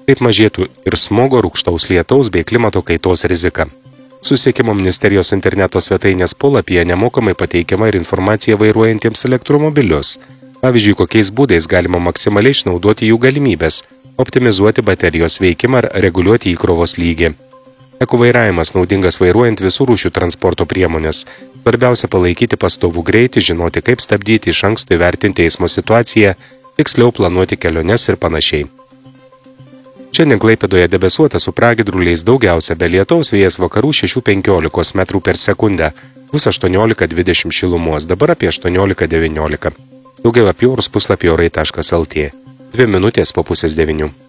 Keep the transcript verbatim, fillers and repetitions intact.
Taip mažėtų ir smogo, rūgštaus lietaus bei klimato kaitos rizika. Susisiekimo ministerijos interneto svetainės puslapyje nemokamai pateikiama ir informacija vairuojantiems elektromobilius. Pavyzdžiui, kokiais būdais galima maksimaliai išnaudoti jų galimybės, optimizuoti baterijos veikimą ar reguliuoti įkrovos lygį. Ekovairavimas naudingas vairuojant visų rūšių transporto priemonės. Svarbiausia palaikyti pastovų greitį, žinoti, kaip stabdyti, iš anksto įvertinti eismo situaciją, tiksliau planuoti keliones ir panašiai. Šiandien Klaipėdoje debesuota su pragiedruliais, daugiausia be lietaus, vėjas vakarų šešių penkiolikos metrų per sekundę, bus aštuoniolika dvidešimt šilumos, dabar apie aštuoniolika devyniolika. Daugiau apie orus puslapyje orai taškas lt. Dvi minutės po pusės devynių.